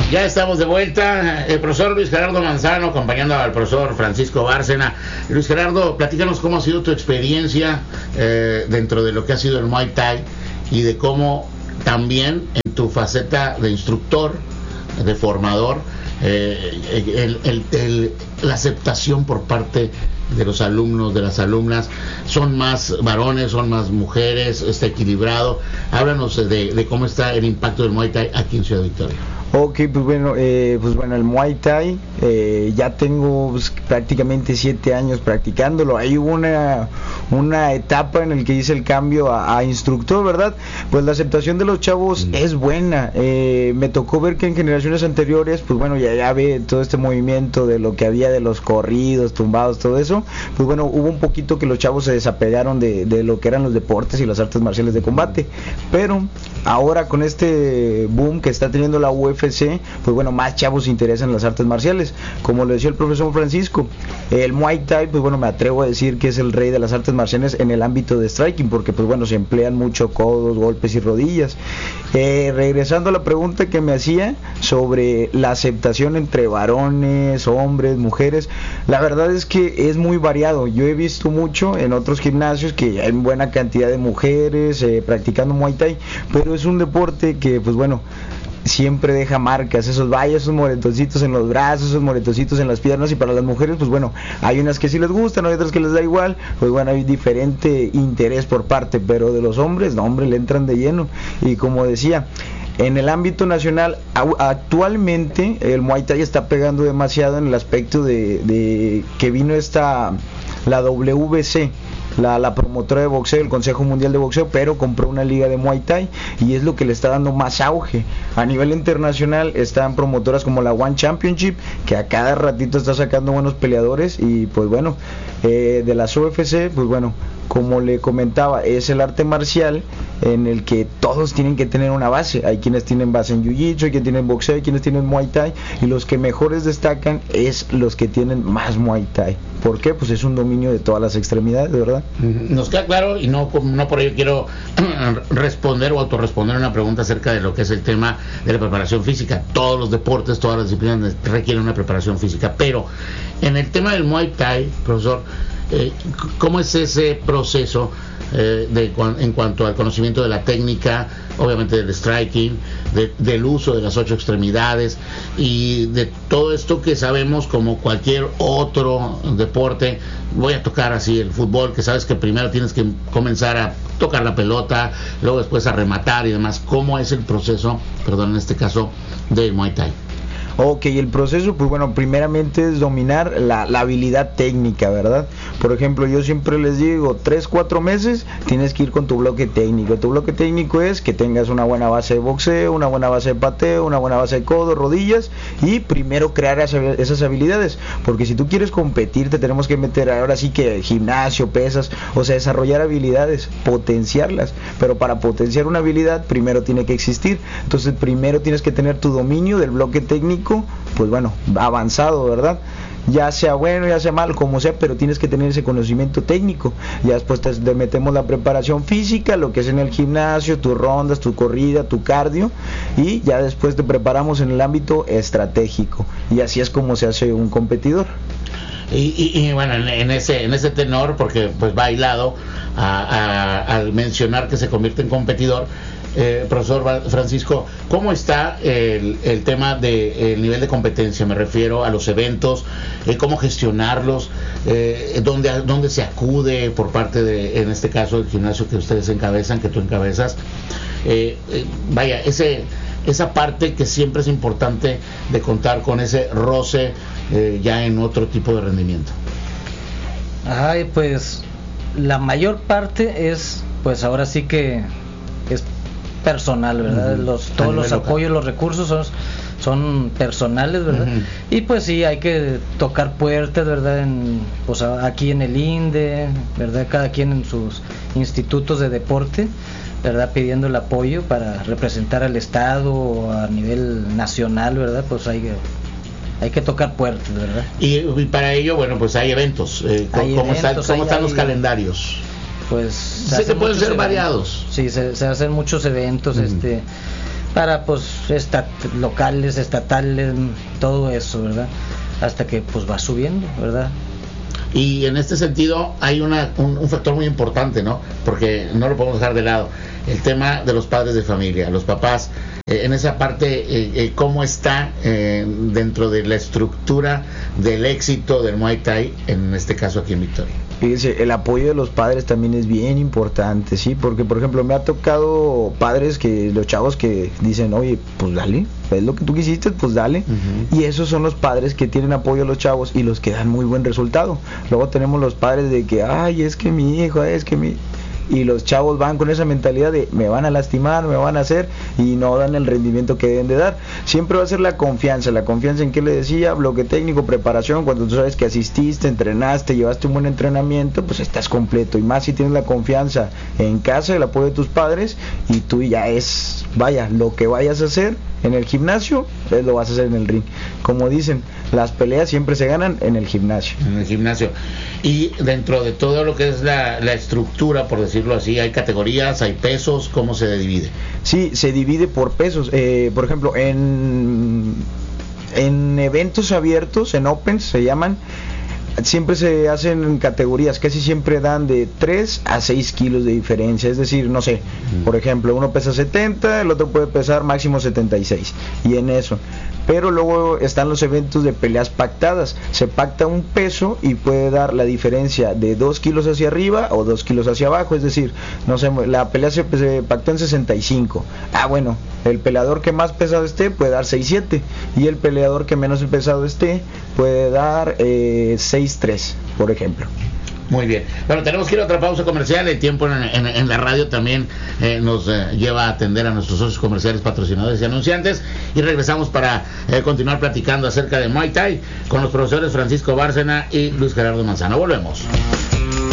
Ya estamos de vuelta, el profesor Luis Gerardo Manzano acompañando al profesor Francisco Bárcena. Luis Gerardo, platícanos cómo ha sido tu experiencia dentro de lo que ha sido el Muay Thai y de cómo también en tu faceta de instructor, de formador, la aceptación por parte de los alumnos, de las alumnas, son más varones, son más mujeres, está equilibrado. Háblanos de cómo está el impacto del Muay Thai aquí en Ciudad Victoria. Ok, pues bueno, el Muay Thai ya tengo prácticamente 7 años practicándolo. Ahí hubo una etapa en la que hice el cambio a instructor, ¿verdad? Pues la aceptación de los chavos es buena. Me tocó ver que en generaciones anteriores, pues bueno, ya ve todo este movimiento de lo que había de los corridos, tumbados, todo eso. Pues bueno, hubo un poquito que los chavos se desapegaron de lo que eran los deportes y las artes marciales de combate. Pero ahora con este boom que está teniendo la UFC, pues bueno, más chavos se interesan en las artes marciales. Como lo decía el profesor Francisco, el Muay Thai, pues bueno, me atrevo a decir que es el rey de las artes marciales en el ámbito de striking, porque pues bueno, se emplean mucho codos, golpes y rodillas. Regresando a la pregunta que me hacía sobre la aceptación entre varones, hombres, mujeres, la verdad es que es muy variado. Yo he visto mucho en otros gimnasios que hay buena cantidad de mujeres practicando Muay Thai, pero es un deporte que pues bueno, siempre deja marcas, esos moretoncitos en los brazos, esos moretoncitos en las piernas. Y para las mujeres, pues bueno, hay unas que sí les gustan, hay otras que les da igual. Pues bueno, hay diferente interés por parte, pero de los hombres, no, hombre, le entran de lleno. Y como decía, en el ámbito nacional, actualmente el Muay Thai está pegando demasiado en el aspecto de que vino la WBC, la promotora de boxeo, el Consejo Mundial de Boxeo, pero compró una liga de Muay Thai y es lo que le está dando más auge. A nivel internacional están promotoras como la One Championship, que a cada ratito está sacando buenos peleadores. Y pues bueno, de las UFC, pues bueno, como le comentaba, es el arte marcial en el que todos tienen que tener una base. Hay quienes tienen base en Jiu-Jitsu, hay quienes tienen boxeo, hay quienes tienen Muay Thai, y los que mejores destacan es los que tienen más Muay Thai. ¿Por qué? Pues es un dominio de todas las extremidades, ¿verdad? Nos queda claro, y no por ello quiero responder o autorresponder una pregunta acerca de lo que es el tema de la preparación física. Todos los deportes, todas las disciplinas requieren una preparación física, pero en el tema del Muay Thai, profesor, ¿cómo es ese proceso en cuanto al conocimiento de la técnica, obviamente del striking, del uso de las 8 extremidades y de todo esto que sabemos como cualquier otro deporte? Voy a tocar así el fútbol, que sabes que primero tienes que comenzar a tocar la pelota, luego después a rematar y demás. ¿Cómo es el proceso, en este caso, del Muay Thai? Ok, el proceso, pues bueno, primeramente es dominar la habilidad técnica, ¿verdad? Por ejemplo, yo siempre les digo, 3-4 meses tienes que ir con tu bloque técnico. Tu bloque técnico es que tengas una buena base de boxeo, una buena base de pateo, una buena base de codo, rodillas, y primero crear esas habilidades, porque si tú quieres competir te tenemos que meter ahora sí que gimnasio, pesas, o sea, desarrollar habilidades, potenciarlas. Pero para potenciar una habilidad primero tiene que existir. Entonces primero tienes que tener tu dominio del bloque técnico, pues bueno, avanzado, ¿verdad? Ya sea bueno, ya sea mal, como sea, pero tienes que tener ese conocimiento técnico. Ya después te metemos la preparación física, lo que es en el gimnasio, tus rondas, tu corrida, tu cardio, y ya después te preparamos en el ámbito estratégico. Y así es como se hace un competidor. Y bueno, en ese tenor, porque pues va hilado al mencionar que se convierte en competidor, profesor Francisco, ¿cómo está el tema del nivel de competencia? Me refiero a los eventos, cómo gestionarlos, dónde se acude por parte de, en este caso, el gimnasio que ustedes encabezan, que tú encabezas. Vaya, esa parte que siempre es importante de contar con ese roce ya en otro tipo de rendimiento. Ay, pues la mayor parte es, pues ahora sí que es personal, ¿verdad? Todos los apoyos, los recursos son personales, ¿verdad? Y pues sí, hay que tocar puertas, ¿verdad? Pues aquí en el INDE, ¿verdad? Cada quien en sus institutos de deporte, ¿verdad? Pidiendo el apoyo para representar al Estado a nivel nacional, ¿verdad? Pues hay que tocar puertas, ¿verdad? Y para ello, bueno, pues hay eventos. ¿Cómo están los calendarios? Pues se pueden ser variados. Sí, se hacen muchos eventos, para pues locales, estatales, todo eso, ¿verdad? Hasta que pues va subiendo, ¿verdad? Y en este sentido hay un factor muy importante, ¿no? Porque no lo podemos dejar de lado, el tema de los padres de familia, los papás, en esa parte, ¿cómo está dentro de la estructura del éxito del Muay Thai, en este caso aquí en Victoria? Fíjese, el apoyo de los padres también es bien importante, ¿sí? Porque, por ejemplo, me ha tocado padres los chavos que dicen, oye, pues dale, es lo que tú quisiste, pues dale. Y esos son los padres que tienen apoyo a los chavos y los que dan muy buen resultado. Luego tenemos los padres de que, ay, es que mi hijo, y los chavos van con esa mentalidad de me van a lastimar, me van a hacer, y no dan el rendimiento que deben de dar. Siempre va a ser la confianza en que le decía, bloque técnico, preparación. Cuando tú sabes que asististe, entrenaste, llevaste un buen entrenamiento, pues estás completo, y más si tienes la confianza en casa, el apoyo de tus padres, y tú ya lo que vayas a hacer en el gimnasio, lo vas a hacer en el ring. Como dicen, las peleas siempre se ganan en el gimnasio. En el gimnasio. Y dentro de todo lo que es la estructura, por decirlo así, hay categorías, hay pesos, ¿cómo se divide? Sí, se divide por pesos. Por ejemplo, en eventos abiertos, en Opens se llaman, siempre se hacen categorías, casi siempre dan de 3 a 6 kilos de diferencia, es decir, no sé, por ejemplo, uno pesa 70, el otro puede pesar máximo 76, y en eso. Pero luego están los eventos de peleas pactadas, se pacta un peso y puede dar la diferencia de 2 kilos hacia arriba o 2 kilos hacia abajo, es decir, no sé, la pelea se pactó en 65, bueno, el peleador que más pesado esté puede dar 6-7, y el peleador que menos pesado esté puede dar 6-3, por ejemplo. Muy bien. Bueno, tenemos que ir a otra pausa comercial. El tiempo en la radio también nos lleva a atender a nuestros socios comerciales, patrocinadores y anunciantes. Y regresamos para continuar platicando acerca de Muay Thai con los profesores Francisco Bárcena y Luis Gerardo Manzano. Volvemos.